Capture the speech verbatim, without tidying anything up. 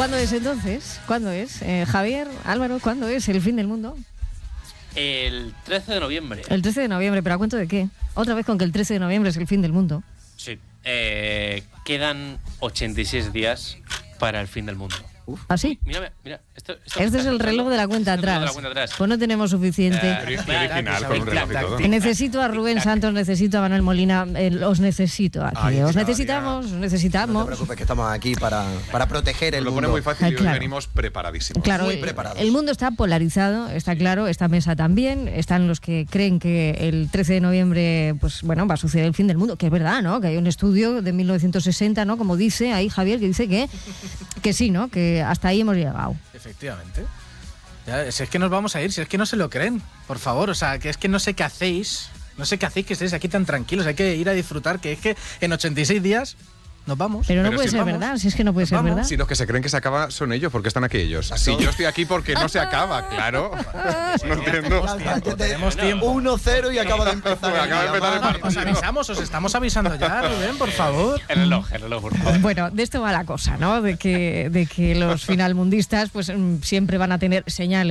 ¿Cuándo es entonces? ¿Cuándo es? Eh, Javier, Álvaro, ¿cuándo es el fin del mundo? El trece de noviembre. El trece de noviembre, ¿pero a cuento de qué? Otra vez con que el trece de noviembre es el fin del mundo. Sí. Eh, quedan ochenta y seis días para el fin del mundo. ¿Ah, sí? Mira, mira. Esto, esto Este es el reloj de la cuenta este es el reloj atrás. de la cuenta atrás. Pues no tenemos suficiente. Eh, Qué original, con un reloj y todo. Necesito a Rubén Santos, necesito a Manuel Molina, eh, os necesito aquí. Ay, os Claudia. necesitamos, os No necesitamos. te preocupes, que estamos aquí para, para proteger el Lo mundo. pone muy fácil Ah, y hoy claro. venimos preparadísimos. Claro, Muy eh, preparados. el mundo está polarizado, está claro, esta mesa también. Están los que creen que el trece de noviembre, pues bueno, va a suceder el fin del mundo, que es verdad, ¿no? Que hay un estudio de mil novecientos sesenta, ¿no? Como dice ahí Javier, que dice que, que sí, ¿no? Que hasta ahí hemos llegado. Efectivamente. Ya, si es que nos vamos a ir, si es que no se lo creen, por favor, o sea, que es que no sé qué hacéis, no sé qué hacéis que estéis aquí tan tranquilos, hay que ir a disfrutar, que es que en ochenta y seis días nos vamos. Pero no Pero puede si ser vamos, verdad, si es que no puede nos ser vamos. verdad. Si los que se creen que se acaba son ellos, ¿por qué están aquí ellos? Si yo estoy aquí porque no se acaba, claro. No entiendo. Tenemos tiempo. uno cero y acaba de empezar. Acaba de empezar el Vale, os partido. avisamos, os estamos avisando ya, Rubén, por favor. El reloj, el reloj, por favor. Bueno, de esto va la cosa, ¿no? De que, de que los finalmundistas pues mm, siempre van a tener señales